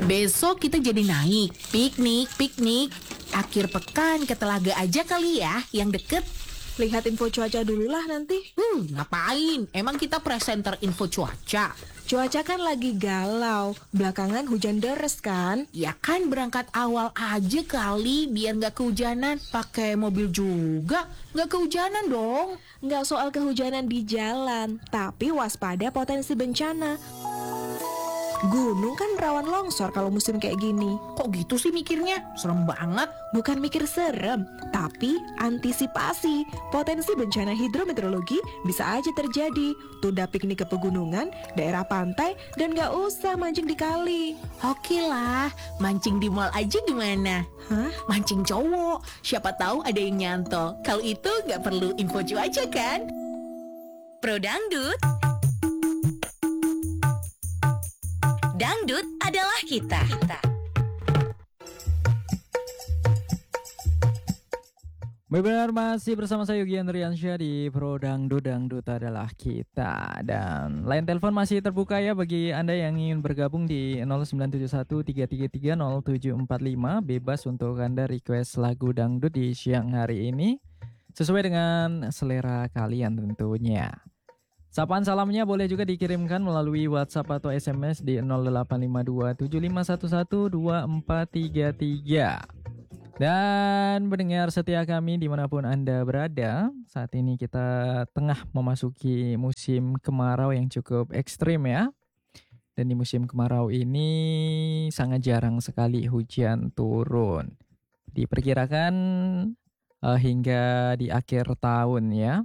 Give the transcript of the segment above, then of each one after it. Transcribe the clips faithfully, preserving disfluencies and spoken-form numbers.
Besok kita jadi naik, piknik, piknik. Akhir pekan ke Telaga aja kali ya, yang deket. Lihat info cuaca dulu lah nanti. Hmm, ngapain? Emang kita presenter info cuaca? Cuaca kan lagi galau, belakangan hujan deres kan? Ya kan berangkat awal aja kali, biar nggak kehujanan. Pakai mobil juga, nggak kehujanan dong. Nggak soal kehujanan di jalan, tapi waspada potensi bencana. Gunung kan rawan longsor kalau musim kayak gini. Kok gitu sih mikirnya? Serem banget. Bukan mikir serem, tapi antisipasi. Potensi bencana hidrometeorologi bisa aja terjadi. Tunda piknik ke pegunungan, daerah pantai, dan gak usah mancing di kali. Oke lah, mancing di mall aja gimana? Hah? Mancing cowok, siapa tahu ada yang nyantol. Kalau itu gak perlu info cuaca kan? Pro Dangdut. Dangdut adalah kita. kita. Benar, masih bersama saya Yogi Andriansyah di Pro Dangdut. Dangdut adalah kita. Dan line telepon masih terbuka ya bagi Anda yang ingin bergabung di nol sembilan tujuh satu tiga tiga tiga nol tujuh empat lima. Bebas untuk Anda request lagu dangdut di siang hari ini sesuai dengan selera kalian tentunya. Sapaan salamnya boleh juga dikirimkan melalui WhatsApp atau S M S di nol delapan lima dua tujuh lima satu satu dua empat tiga tiga. Dan pendengar setia kami dimanapun Anda berada, saat ini kita tengah memasuki musim kemarau yang cukup ekstrim ya. Dan di musim kemarau ini sangat jarang sekali hujan turun. Diperkirakan uh, hingga di akhir tahun ya,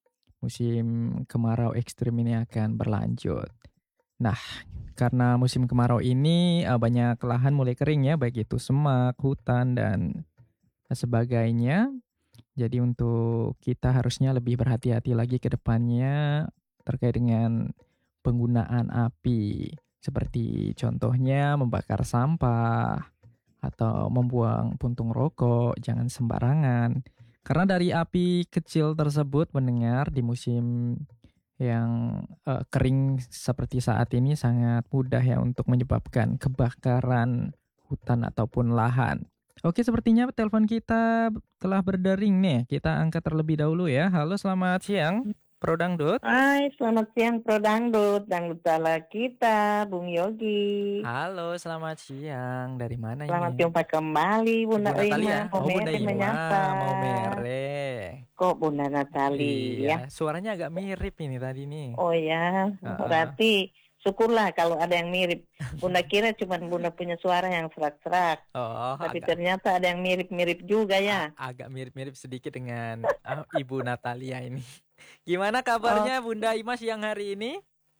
musim kemarau ekstrim ini akan berlanjut. Nah, karena musim kemarau ini uh, banyak lahan mulai kering ya, baik itu semak, hutan, dan sebagainya. Jadi untuk kita harusnya lebih berhati-hati lagi ke depannya terkait dengan penggunaan api. Seperti contohnya membakar sampah atau membuang puntung rokok, jangan sembarangan. Karena dari api kecil tersebut mendengar di musim yang uh, kering seperti saat ini sangat mudah ya untuk menyebabkan kebakaran hutan ataupun lahan. Oke, sepertinya telepon kita telah berdering nih. Kita angkat terlebih dahulu ya. Halo, selamat siang, Pro Dangdut. Hai, selamat siang Pro Dangdut. Dangdut ala kita, Bung Yogi. Halo, selamat siang. Dari mana Selamat ini? jumpa kembali Bunda Bunda Natalia. Ima. Oh, Bunda Mere Ima. menyapa. Mau mere. Kok Bunda Natali ya? Iya, suaranya agak mirip ini tadi nih. Oh ya, Uh-uh. berarti syukurlah kalau ada yang mirip. Bunda kira cuma Bunda punya suara yang serak-serak. Oh, Tapi agak, ternyata ada yang mirip-mirip juga ya. agak mirip-mirip sedikit dengan uh, Ibu Natalia ini. Gimana kabarnya Bunda Ima siang hari ini?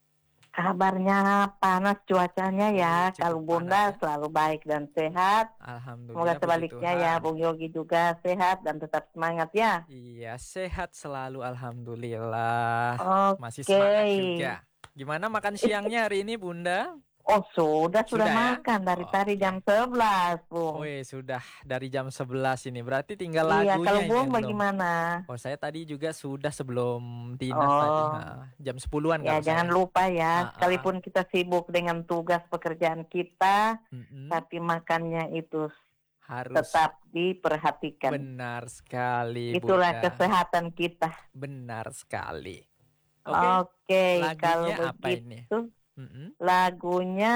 Kabarnya panas cuacanya ya. Cukup Kalau Bunda panas, ya? selalu baik dan sehat. Alhamdulillah. Semoga puji sebaliknya Tuhan. ya, Bung Yogi juga sehat dan tetap semangat ya. Iya, sehat selalu alhamdulillah. Oke. Masih semangat juga. Gimana makan siangnya hari ini, Bunda? Oh sudah, sudah, Sudah ya? makan dari Oh, tadi oke. jam sebelas, Bung. Wih, sudah dari jam sebelas ini. Berarti tinggal Iya, lagunya kalau ini Bung yang belum. bagaimana? Oh, saya tadi juga sudah sebelum dinas Oh. tadi. Nah, jam sepuluhan Ya kalau jangan saya. lupa Ah, ah. ya, sekalipun kita sibuk dengan tugas pekerjaan kita, Mm-mm. tapi makannya itu Harus tetap diperhatikan. benar sekali, Itulah Bunda. kesehatan kita. Benar sekali. Oke, Oke, lagunya kalau apa ini? begitu Mm-mm. lagunya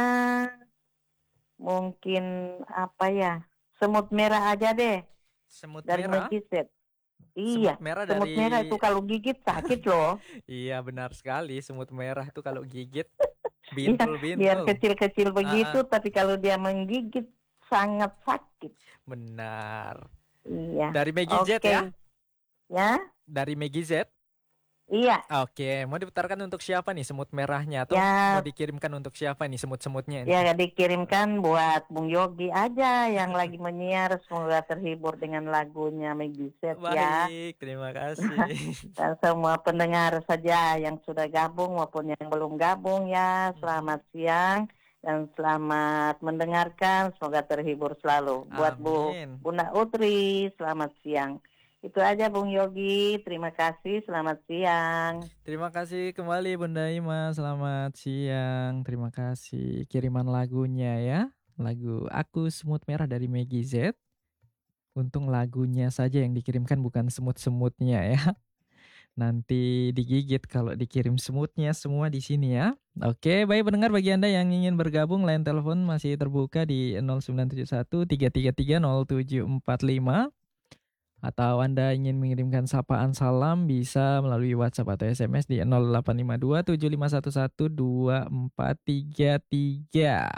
mungkin apa ya? Semut merah aja deh Semut dari merah. Magicet. Iya, Semut merah semut dari merah itu kalau gigit sakit loh. Iya, benar sekali. Semut merah itu kalau gigit Iya, biar bintul-bintul. kecil-kecil begitu, Ah, tapi kalau dia menggigit sangat sakit. Benar. Iya. Dari Maggie Z Oke. ya? Ya, Dari Maggie Z. iya. Oke, mau diputarkan untuk siapa nih semut merahnya atau Ya. mau dikirimkan untuk siapa nih semut-semutnya ini? Ya dikirimkan buat Bung Yogi aja yang lagi menyiar, semoga terhibur dengan lagunya Magicet ya. Baik, terima kasih. Dan semua pendengar saja yang sudah gabung maupun yang belum gabung ya, selamat siang dan selamat mendengarkan, semoga terhibur selalu. Buat Bu Amin. Bunda Utri, selamat siang. Itu aja Bung Yogi, terima kasih, selamat siang. Terima kasih kembali Bunda Ima, selamat siang. Terima kasih kiriman lagunya ya. lagu Aku Semut Merah dari Meggy Z. Untung lagunya saja yang dikirimkan bukan semut-semutnya ya. Nanti digigit kalau dikirim semutnya semua di sini ya. Oke, baik pendengar, bagi Anda yang ingin bergabung, line telepon masih terbuka di nol sembilan tujuh satu tiga tiga tiga nol tujuh empat lima. Atau Anda ingin mengirimkan sapaan salam bisa melalui WhatsApp atau S M S di nol delapan lima dua tujuh lima satu satu dua empat tiga tiga.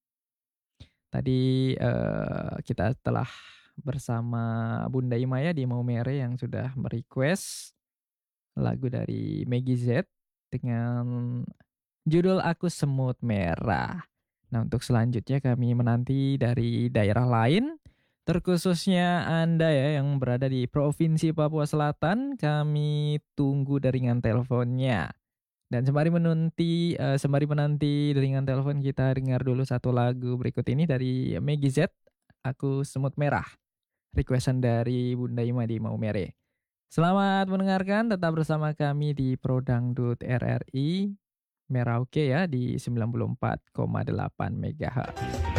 Tadi uh, kita telah bersama Bunda Imaya di Maumere yang sudah merequest lagu dari Meggy Z dengan judul Aku Semut Merah. Nah, untuk selanjutnya kami menanti dari daerah lain, terkhususnya Anda ya yang berada di Provinsi Papua Selatan, kami tunggu jaringan teleponnya. Dan sembari menanti, uh, sembari menanti jaringan telepon, kita dengar dulu satu lagu berikut ini dari Meggy Z, Aku Semut Merah. Requestan dari Bunda Ima di Maumere. Selamat mendengarkan, tetap bersama kami di Pro Dangdut R R I Merauke ya di sembilan puluh empat koma delapan megahertz.